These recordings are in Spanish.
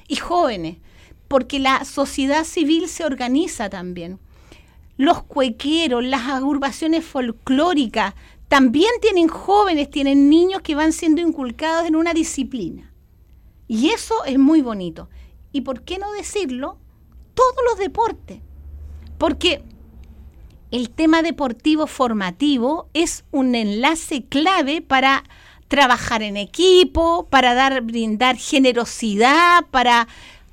y jóvenes, porque la sociedad civil se organiza también. Los cuequeros, las agrupaciones folclóricas, también tienen jóvenes, tienen niños que van siendo inculcados en una disciplina. Y eso es muy bonito. Y por qué no decirlo, todos los deportes. Porque el tema deportivo formativo es un enlace clave para trabajar en equipo, para brindar generosidad, para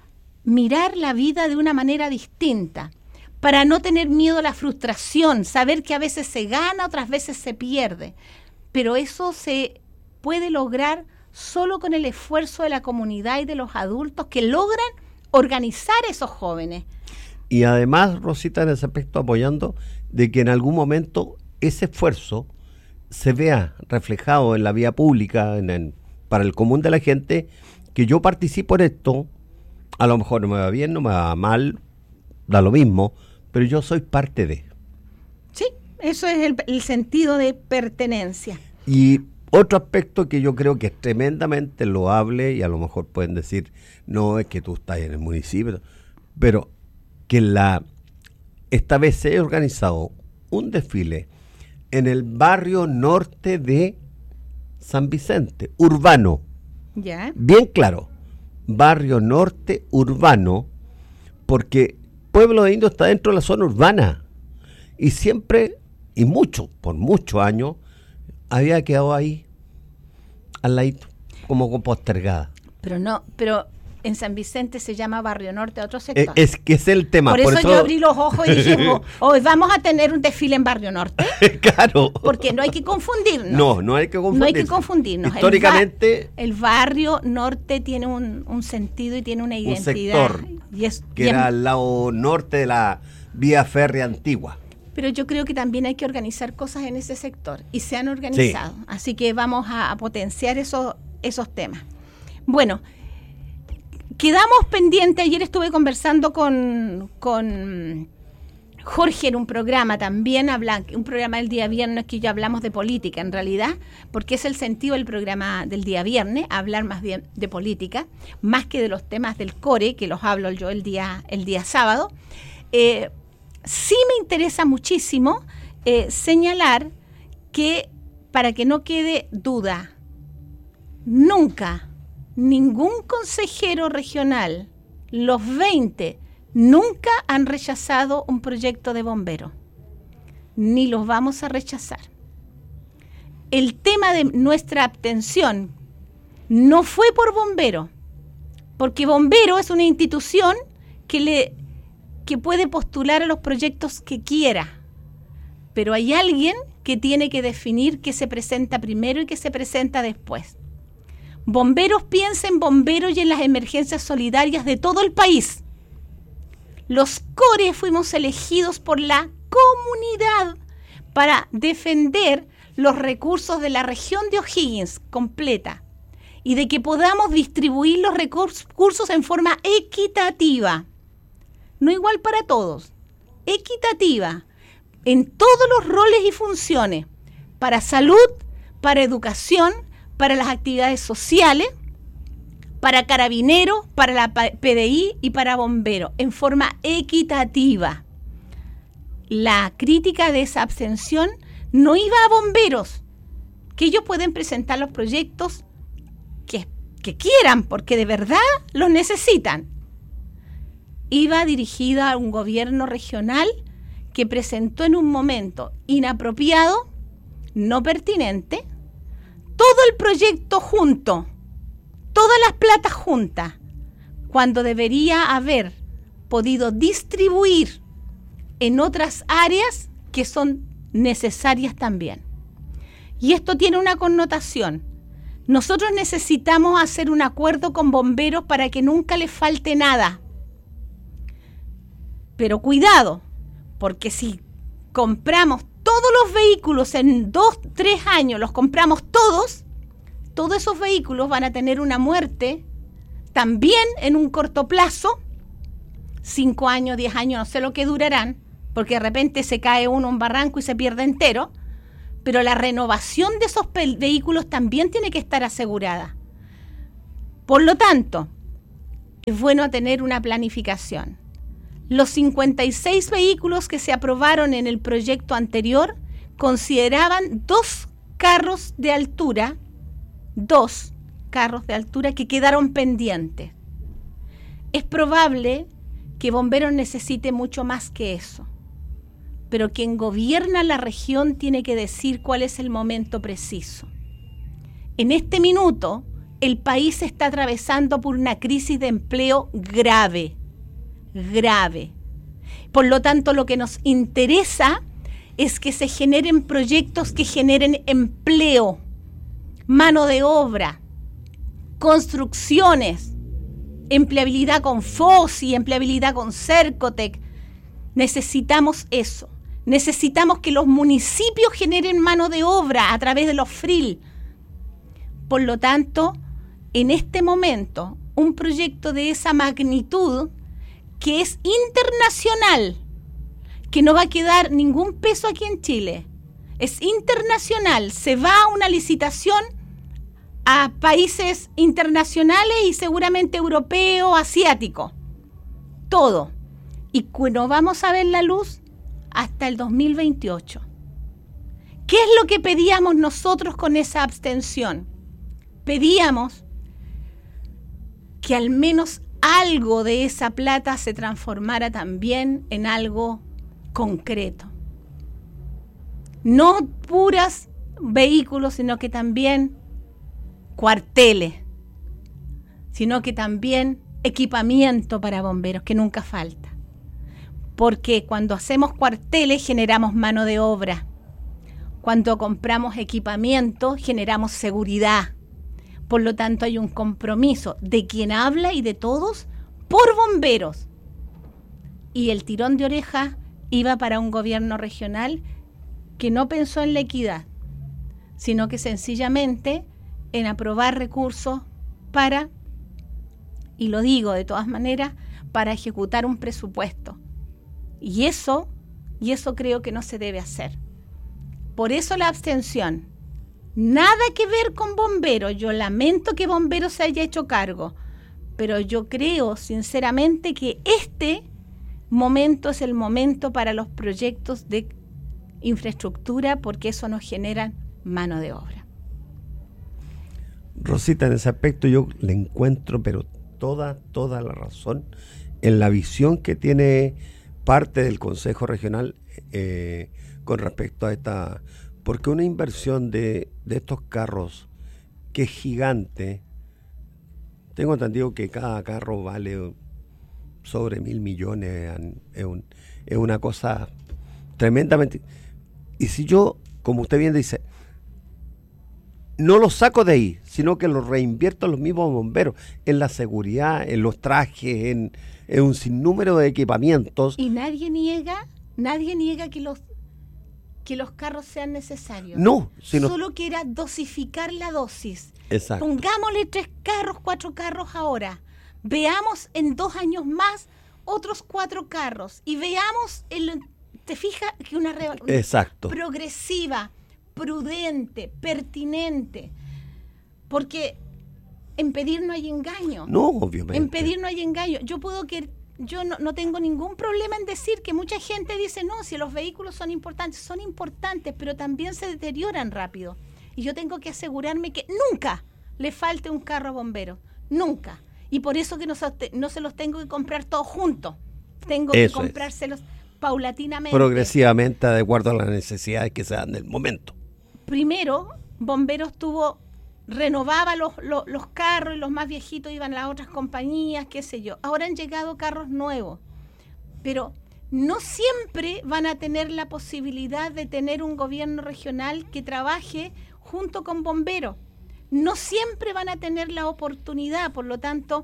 mirar la vida de una manera distinta, para no tener miedo a la frustración, saber que a veces se gana, otras veces se pierde. Pero eso se puede lograr solo con el esfuerzo de la comunidad y de los adultos que logran organizar esos jóvenes. Y además, Rosita, en ese aspecto apoyando de que en algún momento ese esfuerzo se vea reflejado en la vía pública, para el común de la gente, que yo participo en esto, a lo mejor no me va bien, no me va mal, da lo mismo, pero yo soy parte de. Sí, eso es el sentido de pertenencia. Y otro aspecto que yo creo que es tremendamente loable, y a lo mejor pueden decir, no, es que tú estás en el municipio, pero que esta vez se ha organizado un desfile en el barrio norte de San Vicente, urbano. Ya. Bien claro, barrio norte urbano, porque Pueblo de Indios está dentro de la zona urbana. Y siempre, por muchos años, había quedado ahí, al ladito, como postergada. Pero en San Vicente se llama Barrio Norte, otro sector. Es que es el tema. Por eso yo abrí los ojos y dije, hoy vamos a tener un desfile en Barrio Norte. Claro. Porque no hay que confundirnos. No hay que confundirnos. No hay que confundirnos. Históricamente. El Barrio Norte tiene un sentido y tiene una identidad. Un sector era al lado norte de la vía férrea antigua. Pero yo creo que también hay que organizar cosas en ese sector. Y se han organizado. Sí. Así que vamos a potenciar esos temas. Bueno, quedamos pendientes. Ayer estuve conversando con Jorge en un programa también, un programa del día viernes que ya hablamos de política en realidad, porque es el sentido del programa del día viernes, hablar más bien de política, más que de los temas del core, que los hablo yo el día sábado. Sí me interesa muchísimo señalar que, para que no quede duda, nunca ningún consejero regional, los 20, nunca han rechazado un proyecto de bomberos, ni los vamos a rechazar. El tema de nuestra abstención no fue por bomberos, porque bombero es una institución que puede postular a los proyectos que quiera, pero hay alguien que tiene que definir qué se presenta primero y qué se presenta después. Bomberos piensa en bomberos y en las emergencias solidarias de todo el país. Los CORE fuimos elegidos por la comunidad para defender los recursos de la región de O'Higgins completa y de que podamos distribuir los recursos en forma equitativa. No igual para todos, equitativa, en todos los roles y funciones, para salud, para educación, para las actividades sociales, para carabineros, para la PDI y para bomberos, en forma equitativa. La crítica de esa abstención no iba a bomberos, que ellos pueden presentar los proyectos que quieran, porque de verdad los necesitan. Iba dirigida a un gobierno regional que presentó en un momento inapropiado, no pertinente, todo el proyecto junto, todas las platas juntas, cuando debería haber podido distribuir en otras áreas que son necesarias también. Y esto tiene una connotación. Nosotros necesitamos hacer un acuerdo con bomberos para que nunca les falte nada. Pero cuidado, porque si compramos todos los vehículos en 2, 3 años, los compramos todos esos vehículos van a tener una muerte también en un corto plazo, 5 años, 10 años, no sé lo que durarán, porque de repente se cae uno en un barranco y se pierde entero, pero la renovación de esos vehículos también tiene que estar asegurada. Por lo tanto, Es bueno tener una planificación. Los 56 vehículos que se aprobaron en el proyecto anterior consideraban 2 carros de altura que quedaron pendientes. Es probable que Bomberos necesite mucho más que eso, pero quien gobierna la región tiene que decir cuál es el momento preciso. En este minuto, el país está atravesando por una crisis de empleo grave. Por lo tanto, lo que nos interesa es que se generen proyectos que generen empleo, mano de obra, construcciones, empleabilidad con FOSI, empleabilidad con Cercotec. Necesitamos eso. Necesitamos que los municipios generen mano de obra a través de los FRIL. Por lo tanto, en este momento, un proyecto de esa magnitud, que es internacional, que no va a quedar ningún peso aquí en Chile, es internacional, se va a una licitación a países internacionales y seguramente europeo, asiático, todo. Y no vamos a ver la luz hasta el 2028. ¿Qué es lo que pedíamos nosotros con esa abstención? Pedíamos que al menos algo de esa plata se transformara también en algo concreto. No puras vehículos, sino que también cuarteles, sino que también equipamiento para bomberos, que nunca falta. Porque cuando hacemos cuarteles generamos mano de obra. Cuando compramos equipamiento generamos seguridad. Por lo tanto, hay un compromiso de quien habla y de todos por bomberos. Y el tirón de oreja iba para un gobierno regional que no pensó en la equidad, sino que sencillamente en aprobar recursos para, y lo digo de todas maneras, para ejecutar un presupuesto. Y eso creo que no se debe hacer. Por eso la abstención. Nada que ver con bomberos. Yo lamento que bomberos se haya hecho cargo, pero yo creo sinceramente que este momento es el momento para los proyectos de infraestructura, porque eso nos genera mano de obra. Rosita, en ese aspecto yo le encuentro, pero toda la razón en la visión que tiene parte del Consejo Regional con respecto a esta, porque una inversión de estos carros que es gigante, tengo entendido que cada carro vale sobre 1.000 millones, es una cosa tremendamente. Y si yo, como usted bien dice, no los saco de ahí, sino que los reinvierto en los mismos bomberos, en la seguridad, en los trajes, en un sinnúmero de equipamientos. Y nadie niega que los carros sean necesarios. No, sino solo que era dosificar la dosis. Exacto. Pongámosle 3 carros, 4 carros ahora. Veamos en 2 años más otros 4 carros. Y veamos, ¿te fijas? Que una exacto. Progresiva, prudente, pertinente. Porque en pedir no hay engaño. No, obviamente. En pedir no hay engaño. Yo no tengo ningún problema en decir que mucha gente dice, no, si los vehículos son importantes, pero también se deterioran rápido. Y yo tengo que asegurarme que nunca le falte un carro a bomberos, nunca. Y por eso que no se los tengo que comprar todos juntos. Tengo que comprárselos paulatinamente. Progresivamente, de acuerdo a las necesidades que se dan del momento. Primero, Bomberos renovaba los carros y los más viejitos iban a las otras compañías, qué sé yo. Ahora han llegado carros nuevos, pero no siempre van a tener la posibilidad de tener un gobierno regional que trabaje junto con bomberos. No siempre van a tener la oportunidad, por lo tanto,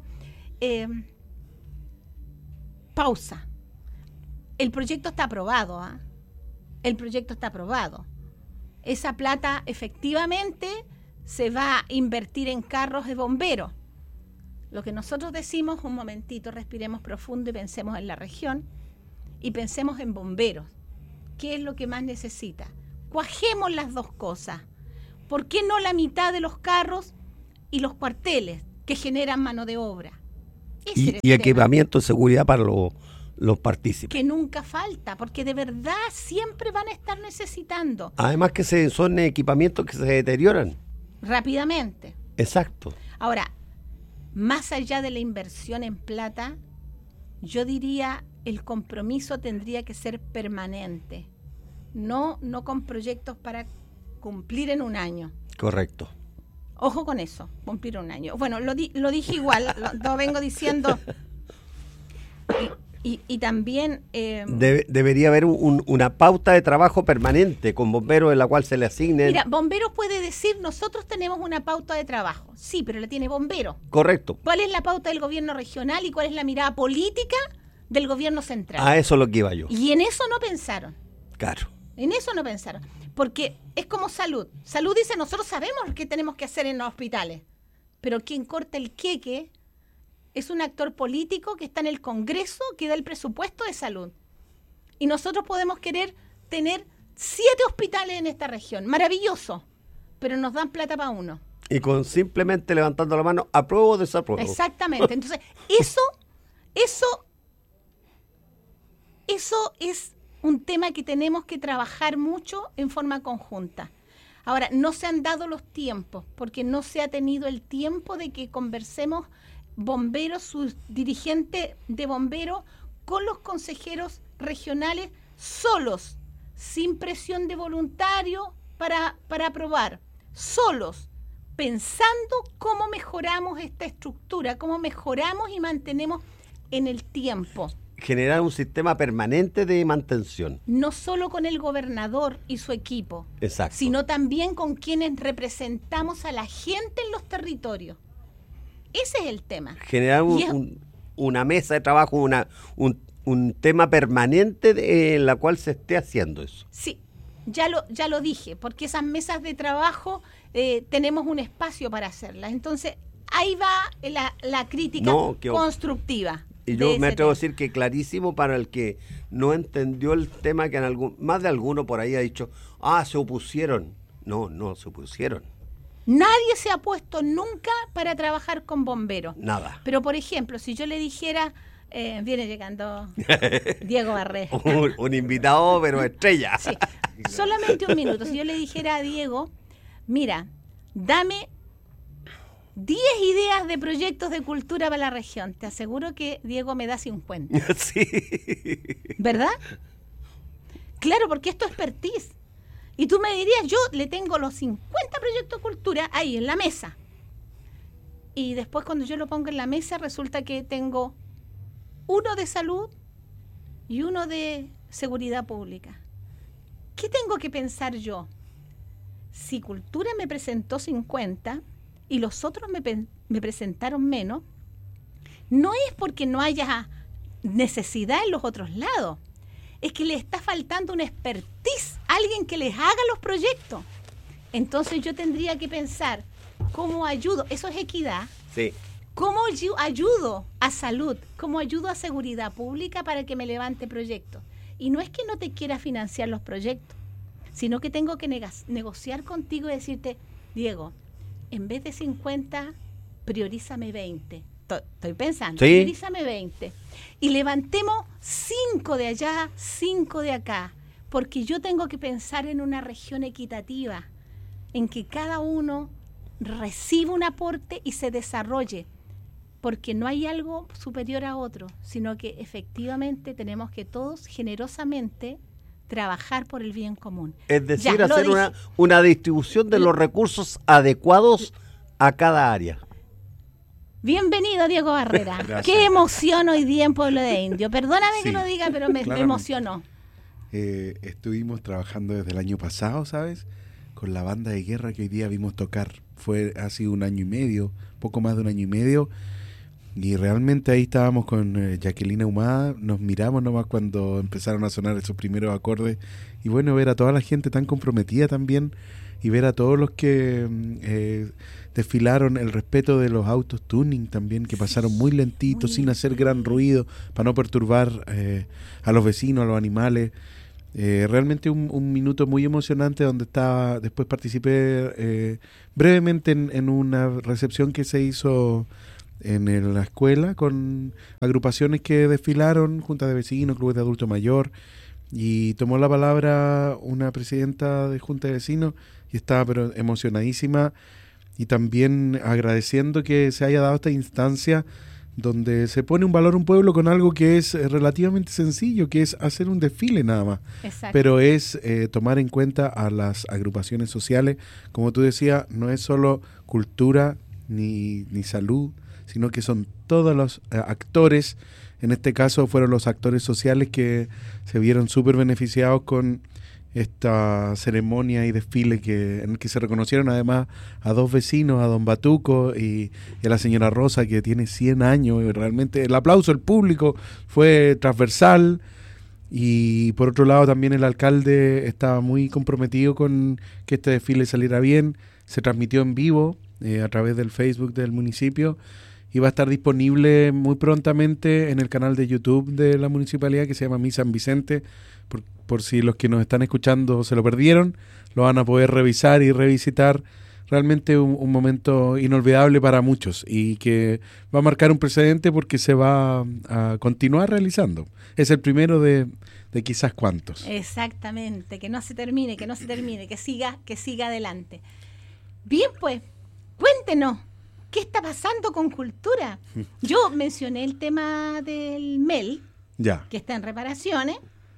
pausa. El proyecto está aprobado, ¿eh? El proyecto está aprobado. Esa plata efectivamente se va a invertir en carros de bomberos. Lo que nosotros decimos, un momentito, respiremos profundo y pensemos en la región y pensemos en bomberos. ¿Qué es lo que más necesita? Cuajemos las dos cosas. ¿Por qué no la mitad de los carros y los cuarteles que generan mano de obra? Ese era Y el tema, equipamiento de seguridad para los partícipes. que nunca falta, porque de verdad siempre van a estar necesitando Además que son equipamientos que se deterioran. rápidamente. Exacto. Ahora, más allá de la inversión en plata, yo diría el compromiso tendría que ser permanente, no con proyectos para cumplir en un año. Correcto. Ojo con eso, cumplir un año. Bueno, lo dije igual, lo vengo diciendo. Y también... Debería haber una pauta de trabajo permanente con bomberos en la cual se le asignen... Mira, bomberos puede decir, nosotros tenemos una pauta de trabajo. Sí, pero la tiene bombero. Correcto. ¿Cuál es la pauta del gobierno regional y cuál es la mirada política del gobierno central? A eso es lo que iba yo. Y en eso no pensaron. Claro. En eso no pensaron. Porque es como salud. Salud dice, nosotros sabemos qué tenemos que hacer en los hospitales. Pero quien corta el queque es un actor político que está en el Congreso, que da el presupuesto de salud. Y nosotros podemos querer tener 7 hospitales en esta región. Maravilloso. Pero nos dan plata para uno. Y con simplemente levantando la mano, apruebo o desapruebo. Exactamente. Entonces, eso es un tema que tenemos que trabajar mucho en forma conjunta. Ahora, no se han dado los tiempos, porque no se ha tenido el tiempo de que conversemos bomberos, sus dirigentes de bomberos, con los consejeros regionales solos, sin presión de voluntario para aprobar, solos, pensando cómo mejoramos esta estructura, cómo mejoramos y mantenemos en el tiempo. Generar un sistema permanente de mantención. No solo con el gobernador y su equipo, Exacto. sino también con quienes representamos a la gente en los territorios. Ese es el tema. Generar una mesa de trabajo, un tema permanente en la cual se esté haciendo eso. Sí, ya lo dije, porque esas mesas de trabajo tenemos un espacio para hacerlas. Entonces, ahí va la crítica constructiva. Y yo me atrevo a decir que clarísimo para el que no entendió el tema, que más de alguno por ahí ha dicho, se opusieron. No se opusieron. Nadie se ha puesto nunca para trabajar con bomberos. Nada. Pero, por ejemplo, si yo le dijera, viene llegando Diego Barrera. un invitado, pero estrella. Sí, solamente un minuto. Si yo le dijera a Diego, mira, dame 10 ideas de proyectos de cultura para la región. Te aseguro que Diego me da 50. Sí. ¿Verdad? Claro, porque esto es expertise. Y tú me dirías, yo le tengo los 50 proyectos de cultura ahí en la mesa. Y después cuando yo lo pongo en la mesa resulta que tengo uno de salud y uno de seguridad pública. ¿Qué tengo que pensar yo? Si cultura me presentó 50 y los otros me presentaron menos, no es porque no haya necesidad en los otros lados. Es que le está faltando una expertise, alguien que les haga los proyectos. Entonces yo tendría que pensar, ¿cómo ayudo? Eso es equidad. Sí. ¿Cómo ayudo a salud? ¿Cómo ayudo a seguridad pública para que me levante proyectos? Y no es que no te quiera financiar los proyectos, sino que tengo que negociar contigo y decirte, Diego, en vez de 50, priorízame 20. Estoy pensando, ¿sí? Priorízame 20. Y levantemos 5 de allá, 5 de acá, porque yo tengo que pensar en una región equitativa, en que cada uno reciba un aporte y se desarrolle, porque no hay algo superior a otro, sino que efectivamente tenemos que todos generosamente trabajar por el bien común. Es decir, hacer una distribución de los recursos adecuados a cada área. Bienvenido, Diego Barrera. Gracias. Qué emoción hoy día en Pueblo de Indio. Perdóname Sí, que lo diga, pero me emocionó. Estuvimos trabajando desde el año pasado, ¿sabes? Con la banda de guerra que hoy día vimos tocar. Ha sido un año y medio, poco más de un año y medio. Y realmente ahí estábamos con Jacqueline Ahumada, nos miramos nomás cuando empezaron a sonar esos primeros acordes. Y bueno, ver a toda la gente tan comprometida también, y ver a todos los que desfilaron, el respeto de los autos tuning también, que pasaron muy lentitos, sin hacer gran ruido, para no perturbar a los vecinos, a los animales. Realmente un minuto muy emocionante donde después participé brevemente en una recepción que se hizo en la escuela con agrupaciones que desfilaron, juntas de vecinos, clubes de adulto mayor, y tomó la palabra una presidenta de junta de vecinos y estaba pero emocionadísima y también agradeciendo que se haya dado esta instancia donde se pone un valor a un pueblo con algo que es relativamente sencillo, que es hacer un desfile nada más. Exacto. Pero es tomar en cuenta a las agrupaciones sociales. Como tú decías, no es solo cultura ni salud, sino que son todos los actores. En este caso fueron los actores sociales que se vieron súper beneficiados con esta ceremonia y desfile en el que se reconocieron además a dos vecinos, a don Batuco y a la señora Rosa, que tiene 100 años, y realmente el aplauso del público fue transversal. Y por otro lado también el alcalde estaba muy comprometido con que este desfile saliera bien. Se transmitió en vivo a través del Facebook del municipio y va a estar disponible muy prontamente en el canal de YouTube de la municipalidad, que se llama Mi San Vicente. Por si los que nos están escuchando se lo perdieron, lo van a poder revisar y revisitar. Realmente un momento inolvidable para muchos y que va a marcar un precedente porque se va a continuar realizando. Es el primero de quizás cuantos. Exactamente, que no se termine, que siga adelante. Bien, pues, cuéntenos, ¿qué está pasando con cultura? Yo mencioné el tema del MEL, Ya. que está en reparaciones.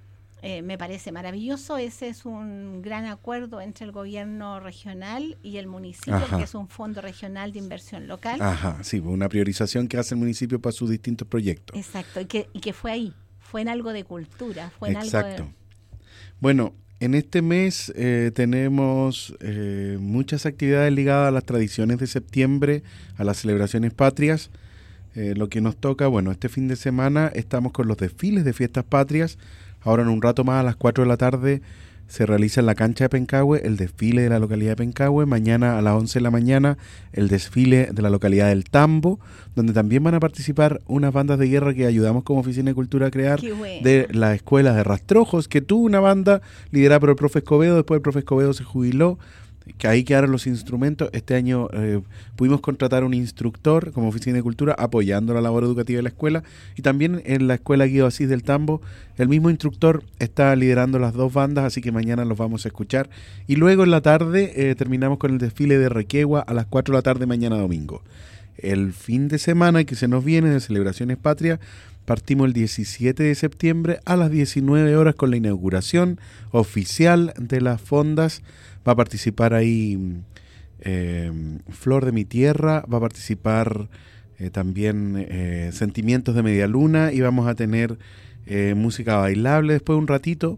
Me parece maravilloso. Ese es un gran acuerdo entre el gobierno regional y el municipio, Ajá. que es un fondo regional de inversión local. Ajá, sí, una priorización que hace el municipio para sus distintos proyectos. Exacto, y que fue ahí, fue en algo de cultura, fue en Exacto. algo Bueno, en este mes tenemos muchas actividades ligadas a las tradiciones de septiembre, a las celebraciones patrias. Lo que nos toca, bueno, este fin de semana estamos con los desfiles de fiestas patrias. Ahora en un rato más, a las 4 de la tarde, se realiza en la cancha de Pencahue el desfile de la localidad de Pencahue. Mañana a las 11 de la mañana el desfile de la localidad del Tambo, donde también van a participar unas bandas de guerra que ayudamos como Oficina de Cultura a crear, de la Escuela de Rastrojos, que tuvo una banda liderada por el profe Escobedo. Después el profe Escobedo se jubiló, que ahí quedaron los instrumentos. Este año pudimos contratar un instructor como Oficina de Cultura apoyando la labor educativa de la escuela, y también en la Escuela Guido Asís del Tambo el mismo instructor está liderando las dos bandas, así que mañana los vamos a escuchar. Y luego en la tarde terminamos con el desfile de Requegua a las 4 de la tarde mañana domingo. El fin de semana que se nos viene de celebraciones patrias, partimos el 17 de septiembre a las 19 horas con la inauguración oficial de las fondas. Va a participar ahí Flor de mi Tierra, va a participar también Sentimientos de Media Luna, y vamos a tener música bailable después de un ratito.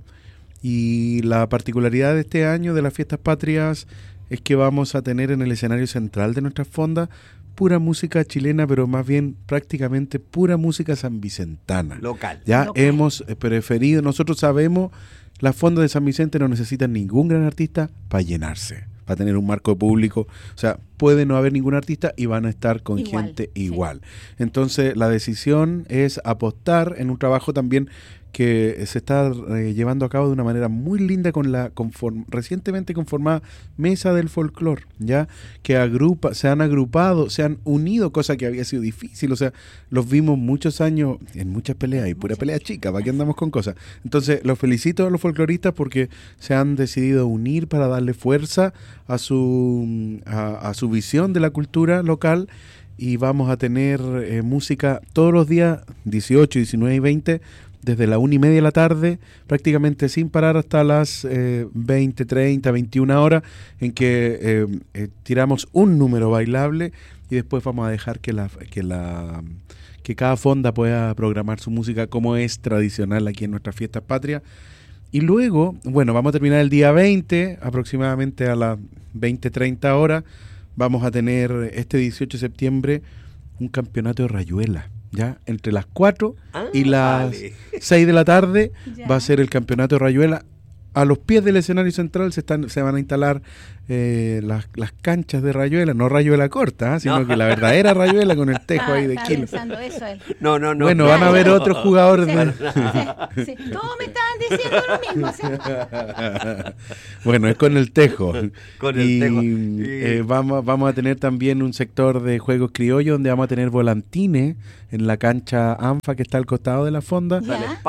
Y la particularidad de este año de las fiestas patrias es que vamos a tener en el escenario central de nuestras fondas pura música chilena, pero más bien prácticamente pura música sanvicentana. Local. Ya hemos preferido, nosotros sabemos, las fondas de San Vicente no necesitan ningún gran artista para llenarse, para tener un marco de público. O sea, puede no haber ningún artista y van a estar con gente igual. Sí. Entonces, la decisión es apostar en un trabajo también que se está llevando a cabo de una manera muy linda con la recientemente conformada Mesa del Folclor, ya que se han agrupado, se han unido, cosa que había sido difícil. O sea, los vimos muchos años en muchas peleas y pura pelea chica, ¿para qué andamos con cosas? Entonces, los felicito a los folcloristas porque se han decidido unir para darle fuerza a su visión de la cultura local. Y vamos a tener música todos los días, 18, 19 y 20, desde la 1:30 de la tarde, prácticamente sin parar hasta las 20, 30, 21 horas, en que tiramos un número bailable, y después vamos a dejar que cada fonda pueda programar su música como es tradicional aquí en nuestras fiestas patrias. Y luego, bueno, vamos a terminar el día 20, aproximadamente a las 20, 30 horas, vamos a tener este 18 de septiembre un campeonato de rayuela. Ya, entre las 4 y las 6 de la tarde va a ser el campeonato de rayuela. a los pies del escenario central se van a instalar las canchas de rayuela, no rayuela corta, sino que la verdadera rayuela con el tejo ahí de kilo. Pensando eso él. No. Bueno, van a haber otros jugadores. Sí. Todos me estaban diciendo lo mismo. ¿Sí? Bueno, es con el tejo. Con el tejo. Vamos a tener también un sector de juegos criollos donde vamos a tener volantines en la cancha ANFA que está al costado de la fonda.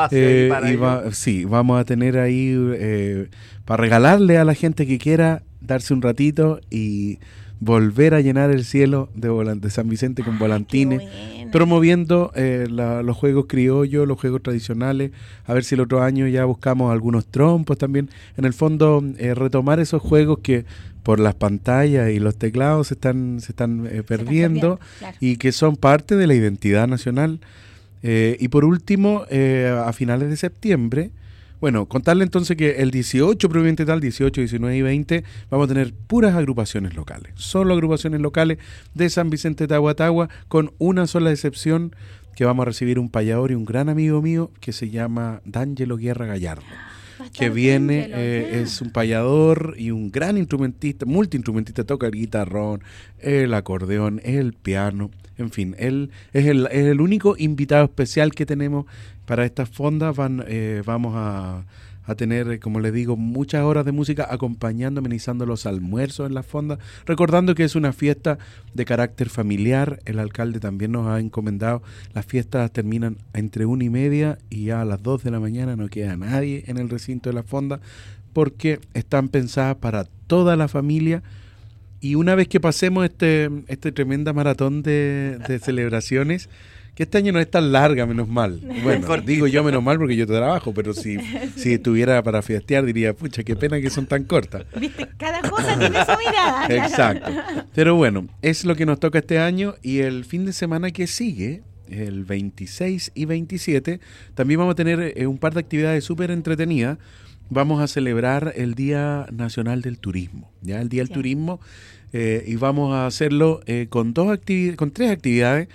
Vamos a tener ahí para regalarle a la gente que quiera darse un ratito y volver a llenar el cielo de San Vicente con volantines, promoviendo los juegos criollos, los juegos tradicionales. A ver si el otro año ya buscamos algunos trompos también. En el fondo, retomar esos juegos que por las pantallas y los teclados se están perdiendo, claro. Y que son parte de la identidad nacional. Y por último, a finales de septiembre, bueno, contarle entonces que el 18, probablemente tal, 18, 19 y 20, vamos a tener puras agrupaciones locales. Solo agrupaciones locales de San Vicente de Tahuatahua, con una sola excepción, que vamos a recibir un payador y un gran amigo mío que se llama D'Angelo Guerra Gallardo. Que viene, es un payador y un gran instrumentista, multiinstrumentista, toca el guitarrón, el acordeón, el piano, en fin, él es el único invitado especial que tenemos para estas fondas. Vamos a tener, como les digo, muchas horas de música acompañando, amenizando los almuerzos en las fondas, recordando que es una fiesta de carácter familiar. El alcalde también nos ha encomendado, las fiestas terminan entre 1:30 y ya a las 2 de la mañana no queda nadie en el recinto de la fonda, porque están pensadas para toda la familia. Y una vez que pasemos este tremenda maratón de celebraciones, que este año no es tan larga, menos mal. Bueno, digo yo menos mal porque yo trabajo, pero si estuviera para fiestear diría, pucha, qué pena que son tan cortas. ¿Viste? Cada cosa tiene su mirada. Exacto. Pero bueno, es lo que nos toca este año, y el fin de semana que sigue, el 26 y 27, también vamos a tener un par de actividades súper entretenidas. Vamos a celebrar el Día Nacional del Turismo, ¿ya? El Día del Turismo, y vamos a hacerlo con 3 actividades.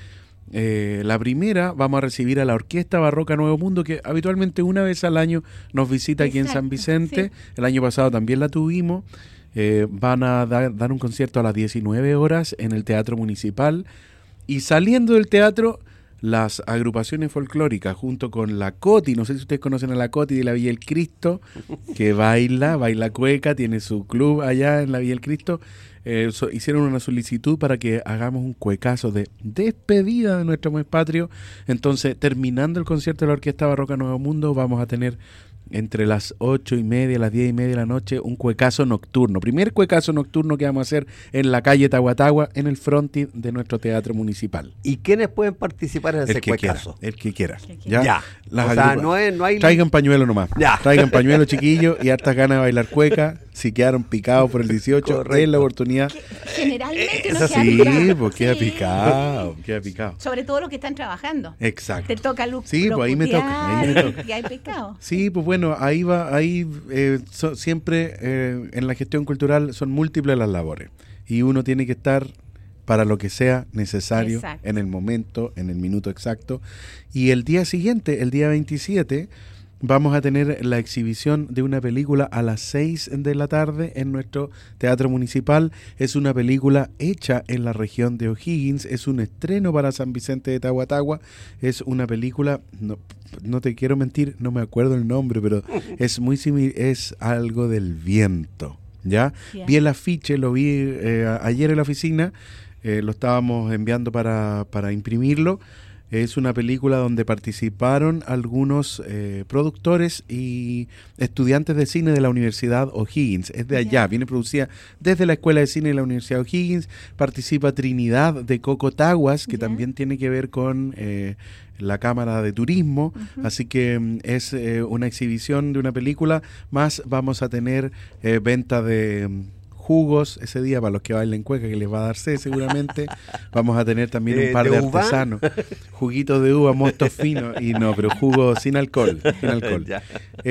La primera, vamos a recibir a la Orquesta Barroca Nuevo Mundo, que habitualmente una vez al año nos visita aquí en San Vicente. Sí. El año pasado también la tuvimos. Van a dar un concierto a las 19 horas en el Teatro Municipal, y saliendo del teatro, las agrupaciones folclóricas junto con la Coti, no sé si ustedes conocen a la Coti de la Villa del Cristo, que baila cueca, tiene su club allá en la Villa del Cristo. Hicieron una solicitud para que hagamos un cuecazo de despedida de nuestro mes patrio. Entonces, terminando el concierto de la Orquesta Barroca Nuevo Mundo, vamos a tener entre las 8:30 y las 10:30 de la noche un cuecazo nocturno. Primer cuecazo nocturno que vamos a hacer en la calle Tahuatahua, en el frontis de nuestro teatro municipal. ¿Y quiénes pueden participar en ese cuecazo? El que quiera. Ya. O sea, no hay... Traigan pañuelo nomás. Ya. Traigan pañuelo, chiquillos, y hartas ganas de bailar cueca. Si quedaron picados por el 18, den la oportunidad. Generalmente no queda picado. Sí, pues queda picado. Sobre todo los que están trabajando. Exacto. Te toca Luz. Sí, pues ahí me toca. Y hay picado. Sí, pues bueno, siempre en la gestión cultural son múltiples las labores. Y uno tiene que estar para lo que sea necesario. Exacto. En el momento, en el minuto exacto. Y el día siguiente, el día 27... vamos a tener la exhibición de una película a las 6 de la tarde en nuestro Teatro Municipal. Es una película hecha en la región de O'Higgins. Es un estreno para San Vicente de Tahuatahua. Es una película, no te quiero mentir, no me acuerdo el nombre, pero es muy similar, es algo del viento, ¿ya? Yeah. Vi el afiche, lo vi ayer en la oficina, lo estábamos enviando para imprimirlo. Es una película donde participaron algunos productores y estudiantes de cine de la Universidad O'Higgins. Es de allá, viene producida desde la Escuela de Cine de la Universidad O'Higgins. Participa Trinidad de Cocotaguas, que también tiene que ver con la Cámara de Turismo. Así que es una exhibición de una película, más vamos a tener venta de jugos ese día para los que bailen cueca, que les va a dar sed seguramente. Vamos a tener también un par ¿de de uva? artesanos, juguitos de uva, mostos finos, y no, pero jugo sin alcohol, sin alcohol. Ya.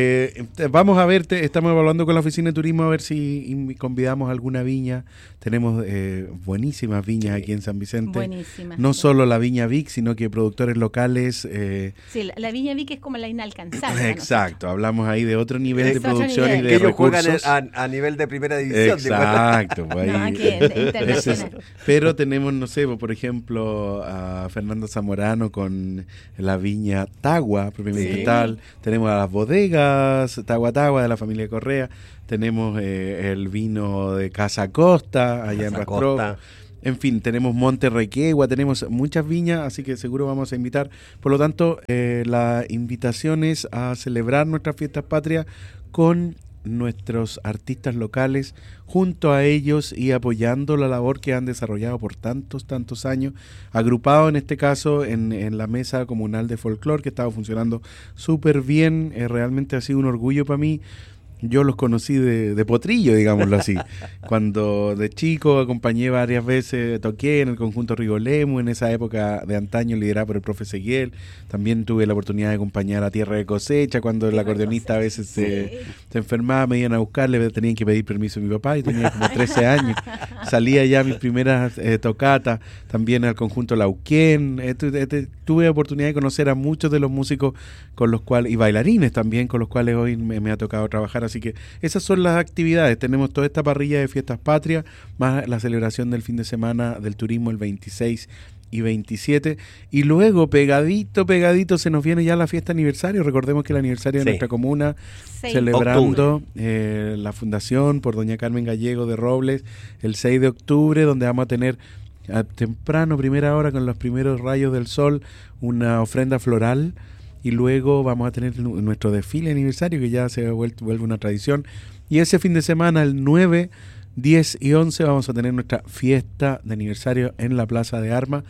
Vamos a ver, estamos evaluando con la oficina de turismo a ver si convidamos a alguna viña. Tenemos buenísimas viñas aquí en San Vicente. Buenísimas. No solo la viña Vic, sino que productores locales. Sí, la Viña Vic es como la inalcanzable. Exacto, hablamos ahí de otro nivel de Es otro producción y nivel. de Que ellos juegan recursos. a nivel de primera división. Exacto, pues No, ahí. aquí es internacional. Pero tenemos, no sé, por ejemplo, a Fernando Zamorano con la viña Tagua, propiamente Sí. tal. Tenemos a las bodegas Tagua Tagua de la familia Correa. Tenemos el vino de Casa Costa, allá en Casa Rastrop. Costa. En fin, tenemos Monte Requegua, tenemos muchas viñas, así que seguro vamos a invitar. Por lo tanto, la invitación es a celebrar nuestras fiestas patrias con nuestros artistas locales, junto a ellos y apoyando la labor que han desarrollado por tantos años, agrupado en este caso en la Mesa Comunal de Folclore, que estaba funcionando súper bien. Realmente ha sido un orgullo para mí. Yo los conocí de potrillo, digámoslo así. Cuando de chico acompañé varias veces, toqué en el conjunto Rigolemo, en esa época de antaño liderada por el profe Seguiel. También tuve la oportunidad de acompañar a Tierra de Cosecha, cuando el acordeonista a veces se enfermaba, me iban a buscarle, tenían que pedir permiso a mi papá, y tenía como 13 años. Salía ya mis primeras tocatas, también al conjunto Lauquén. Tuve oportunidad de conocer a muchos de los músicos con los cuales, y bailarines también, con los cuales hoy me ha tocado trabajar. Así que esas son las actividades. Tenemos toda esta parrilla de fiestas patrias, más la celebración del fin de semana del turismo el 26 y 27. Y luego, pegadito, se nos viene ya la fiesta aniversario. Recordemos que el aniversario de nuestra comuna, celebrando la fundación por doña Carmen Gallego de Robles, el 6 de octubre, donde vamos a tener a temprano, primera hora, con los primeros rayos del sol, una ofrenda floral. Y luego vamos a tener nuestro desfile aniversario, que ya se vuelve una tradición. Y ese fin de semana, el 9, 10 y 11, vamos a tener nuestra fiesta de aniversario en la Plaza de Armas,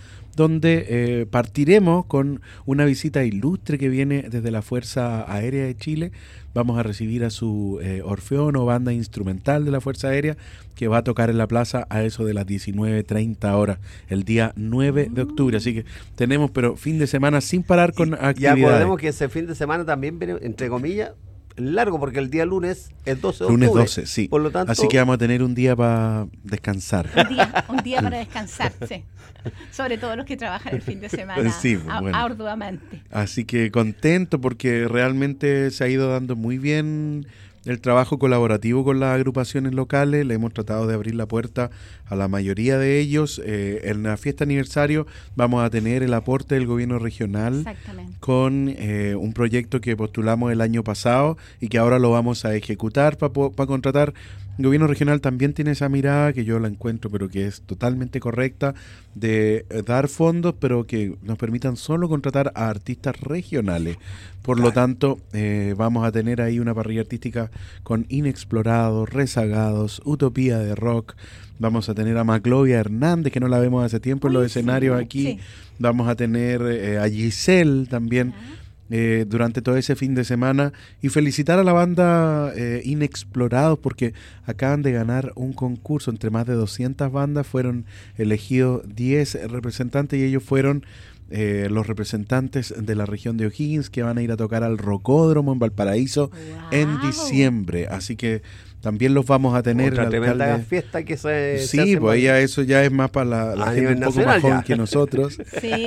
donde partiremos con una visita ilustre que viene desde la Fuerza Aérea de Chile. Vamos a recibir a su Orfeón o banda instrumental de la Fuerza Aérea, que va a tocar en la plaza a eso de las 19:30 horas, el día 9 de octubre. Así que tenemos, pero fin de semana sin parar con Y actividades. acordemos que ese fin de semana también viene, entre comillas, largo, porque el día lunes es 12 de Lunes octubre. 12, sí. Por lo tanto, Así que vamos a tener un día para descansar. Un día para descansar, sí. Sobre todo los que trabajan el fin de semana Sí, bueno. arduamente. Así que contento porque realmente se ha ido dando muy bien el trabajo colaborativo con las agrupaciones locales. Le hemos tratado de abrir la puerta a la mayoría de ellos. En la fiesta aniversario vamos a tener el aporte del gobierno regional. Exactamente. Con un proyecto que postulamos el año pasado y que ahora lo vamos a ejecutar para contratar. El gobierno regional también tiene esa mirada, que yo la encuentro, pero que es totalmente correcta, de dar fondos, pero que nos permitan solo contratar a artistas regionales. Por lo tanto, vamos a tener ahí una parrilla artística con Inexplorados, Rezagados, Utopía de Rock. Vamos a tener a Maclovia Hernández, que no la vemos hace tiempo en los escenarios aquí. Sí. Vamos a tener a Giselle también durante todo ese fin de semana. Y felicitar a la banda Inexplorados, porque acaban de ganar un concurso. Entre más de 200 bandas fueron elegidos 10 representantes, y ellos fueron los representantes de la región de O'Higgins, que van a ir a tocar al Rocódromo en Valparaíso en diciembre. Así que también los vamos a tener. otra el tremenda alcalde. fiesta que se Sí, hace pues en- ya eso ya es más para la A gente nivel un poco nacional más joven ya. que nosotros. Sí,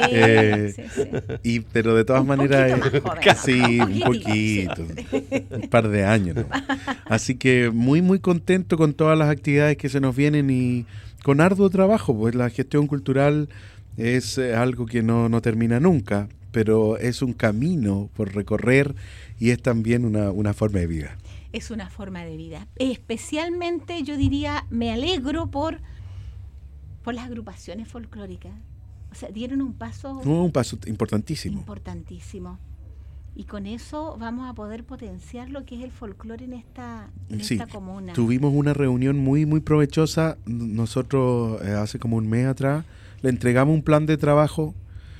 sí. Pero de todas Un maneras, poquito más joven, sí, ¿no? un Poquitito, poquito, un par de años, ¿no? Así que muy contento con todas las actividades que se nos vienen y con arduo trabajo, pues la gestión cultural es algo que no termina nunca, pero es un camino por recorrer y es también una forma de vida. Es una forma de vida. Especialmente, yo diría, me alegro por las agrupaciones folclóricas. O sea, dieron un paso Un paso importantísimo. importantísimo. Y con eso vamos a poder potenciar lo que es el folclore en esta Sí, comuna. tuvimos una reunión muy provechosa. Nosotros hace como un mes atrás le entregamos un plan de trabajo,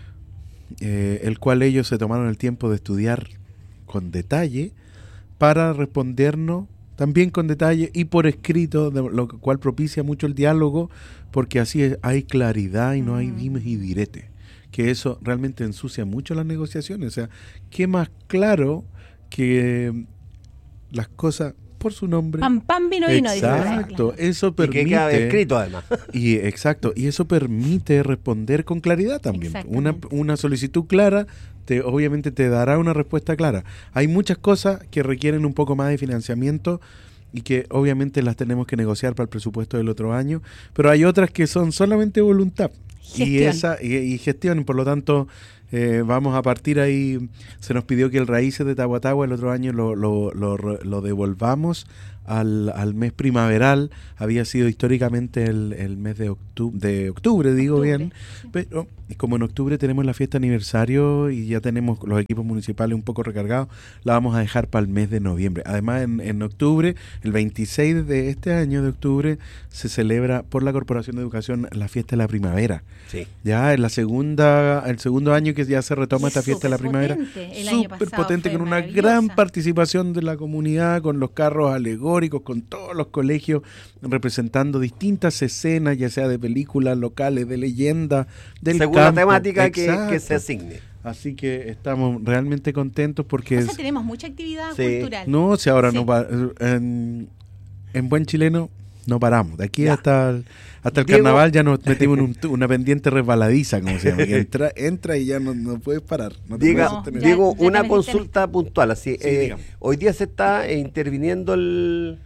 el cual ellos se tomaron el tiempo de estudiar con detalle para respondernos también con detalle y por escrito, lo cual propicia mucho el diálogo, porque así hay claridad y no hay dimes y diretes, que eso realmente ensucia mucho las negociaciones. O sea, ¿qué más claro que las cosas por su nombre? Pan, pan, vino, vino. Exacto, eso permite... Y que queda escrito además. Exacto, y eso permite responder con claridad también. Una solicitud clara obviamente te dará una respuesta clara. Hay muchas cosas que requieren un poco más de financiamiento y que obviamente las tenemos que negociar para el presupuesto del otro año, pero hay otras que son solamente voluntad y gestión. Por lo tanto, vamos a partir ahí. Se nos pidió que el Raíces de Tahuatahua el otro año lo devolvamos al mes primaveral. Había sido históricamente el mes de octubre, digo bien, pero como en octubre tenemos la fiesta aniversario y ya tenemos los equipos municipales un poco recargados, la vamos a dejar para el mes de noviembre. Además, en octubre, el 26 de este año de octubre, se celebra por la Corporación de Educación la fiesta de la primavera. Sí. Ya el segundo año que ya se retoma esta fiesta de la primavera. Súper potente, con una gran participación de la comunidad, con los carros alegóricos, con todos los colegios representando distintas escenas, ya sea de películas locales, de leyenda, del según campo. La temática que se asigne. Así que estamos realmente contentos porque... O sea, tenemos mucha actividad cultural. No, si ahora en buen chileno no paramos. De aquí hasta el carnaval ya nos metimos en una pendiente resbaladiza, como se llama. Que entra y ya no puedes parar. Diego, una consulta puntual. Así, hoy día se está interviniendo el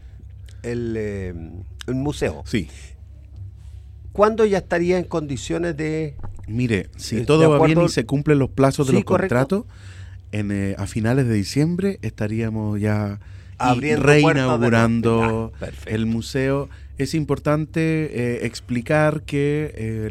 museo. Sí. ¿Cuándo ya estaría en condiciones de...? Mire, si todo va bien y se cumplen los plazos de los contratos, a finales de diciembre estaríamos ya reinaugurando el museo. Es importante explicar que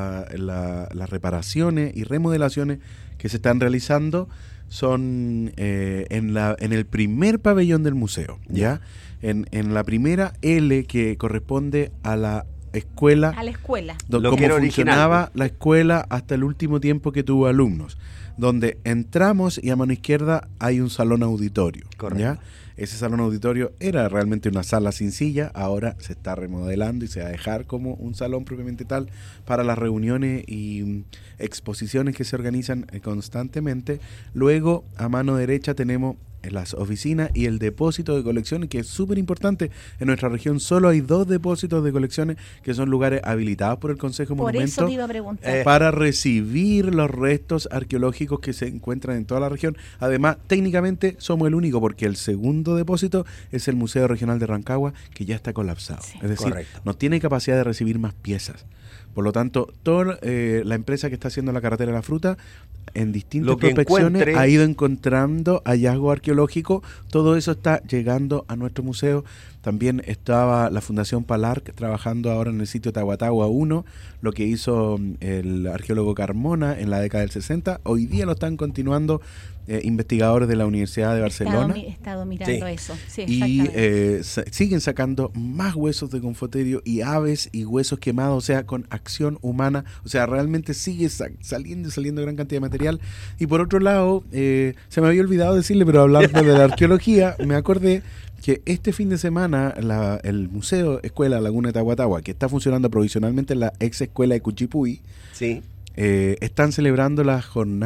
las reparaciones y remodelaciones que se están realizando son en el primer pabellón del museo, ¿ya? En la primera L, que corresponde a la escuela. A la escuela. Como funcionaba la escuela hasta el último tiempo que tuvo alumnos. Donde entramos y a mano izquierda hay un salón auditorio. Correcto. ¿Ya? Ese salón auditorio era realmente una sala sin silla, ahora se está remodelando y se va a dejar como un salón propiamente tal para las reuniones y exposiciones que se organizan constantemente. Luego, a mano derecha tenemos las oficinas y el depósito de colecciones, que es súper importante. En nuestra región solo hay 2 depósitos de colecciones que son lugares habilitados por el Consejo de Monumentos. Por eso te iba a preguntar. Para recibir los restos arqueológicos que se encuentran en toda la región. Además, técnicamente somos el único, porque el segundo depósito es el Museo Regional de Rancagua, que ya está colapsado. Sí. Es decir, no tiene capacidad de recibir más piezas. Por lo tanto, toda la empresa que está haciendo la carretera de la fruta, en distintas prospecciones, ha ido encontrando hallazgos arqueológicos. Todo eso está llegando a nuestro museo. También estaba la Fundación Palarc trabajando ahora en el sitio Tahuatahua 1, lo que hizo el arqueólogo Carmona en la década del 60. Hoy día lo están continuando investigadores de la Universidad de Barcelona. He estado mirando eso. Sí, y siguen sacando más huesos de Confoterio y aves y huesos quemados, o sea, con acción humana. O sea, realmente sigue saliendo gran cantidad de material. Y por otro lado, se me había olvidado decirle, pero hablando de la arqueología, me acordé que este fin de semana el Museo Escuela Laguna de Tahuatahua, que está funcionando provisionalmente en la ex escuela de Cuchipuy, sí, están celebrando las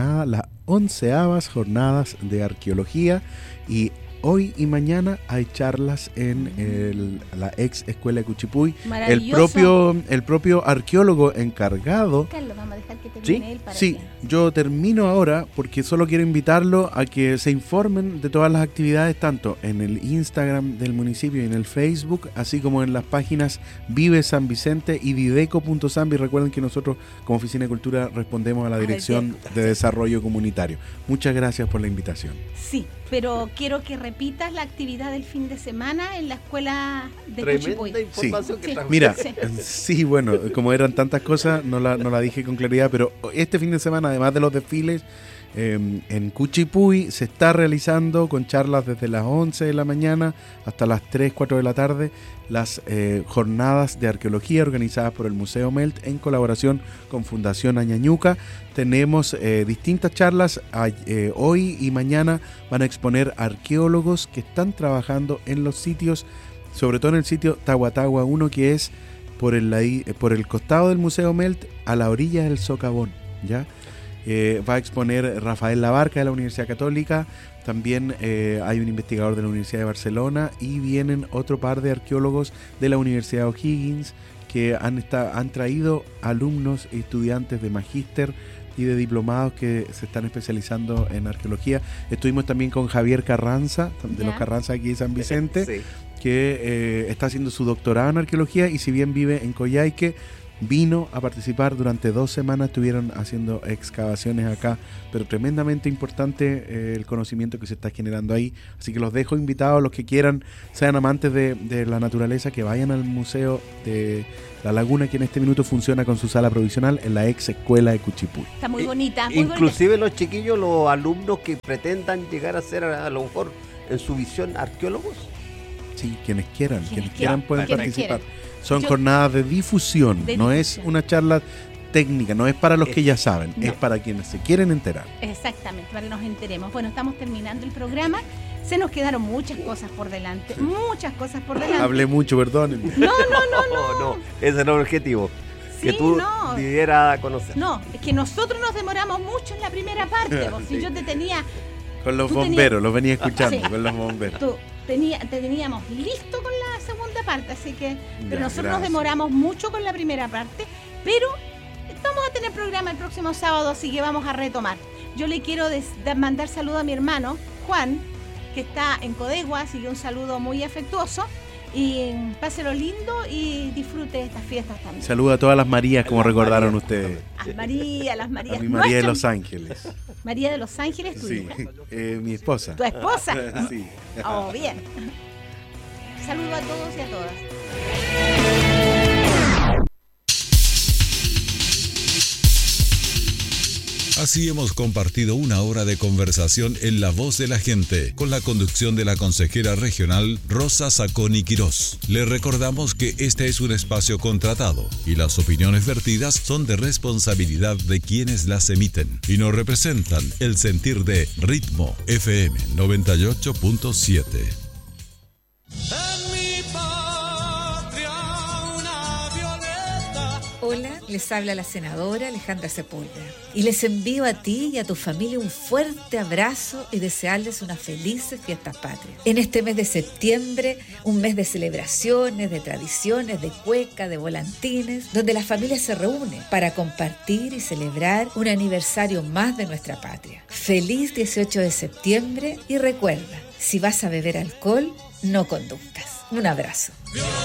11ª jornadas de arqueología, y hoy y mañana hay charlas en la ex escuela de Cuchipuy. El propio arqueólogo encargado. Carlos, vamos a dejar que termine él para que... yo termino ahora porque solo quiero invitarlo a que se informen de todas las actividades, tanto en el Instagram del municipio y en el Facebook, así como en las páginas Vive San Vicente y dideco.sambi. Recuerden que nosotros como Oficina de Cultura respondemos a la Dirección de Desarrollo Comunitario. Muchas gracias por la invitación. Sí, pero quiero que repitas la actividad del fin de semana en la escuela de Cuchipuy. Mira, sí, bueno, como eran tantas cosas, no la dije con claridad, pero este fin de semana, además de los desfiles, En Cuchipuy se está realizando con charlas desde las 11 de la mañana hasta las 3, 4 de la tarde las jornadas de arqueología organizadas por el Museo Melt en colaboración con Fundación Añañuca. Tenemos distintas charlas. Hoy y mañana van a exponer arqueólogos que están trabajando en los sitios, sobre todo en el sitio Tahuatahua 1, que es por el costado del Museo Melt, a la orilla del socavón, ¿ya? Va a exponer Rafael Labarca de la Universidad Católica, también hay un investigador de la Universidad de Barcelona y vienen otro par de arqueólogos de la Universidad O'Higgins que han traído alumnos y estudiantes de magíster y de diplomados que se están especializando en arqueología. Estuvimos también con Javier Carranza, de los Carranza aquí de San Vicente, sí, que está haciendo su doctorado en arqueología y si bien vive en Coyhaique, vino a participar durante 2 semanas, estuvieron haciendo excavaciones acá, pero tremendamente importante el conocimiento que se está generando ahí, así que los dejo invitados, los que quieran, sean amantes de la naturaleza, que vayan al Museo de La Laguna, que en este minuto funciona con su sala provisional en la ex escuela de Cuchipuy. Está muy bonita. Muy inclusive bonita. Los chiquillos, los alumnos que pretendan llegar a ser a lo mejor en su visión arqueólogos. Sí, quienes quieran pueden participar. Son jornadas de difusión, no es una charla técnica, no es para los que ya saben, es para quienes se quieren enterar. Exactamente, para que nos enteremos. Bueno, estamos terminando el programa, se nos quedaron muchas cosas por delante, muchas cosas por delante. Hablé mucho, perdónenme. No, ese era el objetivo. Sí, que tú dieras a conocer. No, es que nosotros nos demoramos mucho en la primera parte, si yo te tenía... Con los bomberos, los venía escuchando, con los bomberos. Te teníamos listo con la segunda parte, así que pero nosotros nos demoramos mucho con la primera parte, pero vamos a tener programa el próximo sábado, así que vamos a retomar. Yo le quiero mandar saludo a mi hermano Juan, que está en Codegua, así que un saludo muy afectuoso y páselo lindo y disfrute de estas fiestas también. Saludo a todas las Marías, como recordaron ustedes. Las Marías. A mi María de Los Ángeles. María de Los Ángeles, tu hija. Mi esposa. ¿Tu esposa? Sí. Oh, bien. Saludo a todos y a todas. Así hemos compartido 1 hora de conversación en La Voz de la Gente, con la conducción de la consejera regional Rosa Saconi Quirós. Le recordamos que este es un espacio contratado y las opiniones vertidas son de responsabilidad de quienes las emiten y no representan el sentir de Ritmo FM 98.7. Hola, les habla la senadora Alejandra Sepúlveda y les envío a ti y a tu familia un fuerte abrazo y desearles unas felices fiestas patrias. En este mes de septiembre, un mes de celebraciones, de tradiciones, de cueca, de volantines, donde la familia se reúne para compartir y celebrar un aniversario más de nuestra patria. Feliz 18 de septiembre y recuerda, si vas a beber alcohol, no conduzcas. Un abrazo.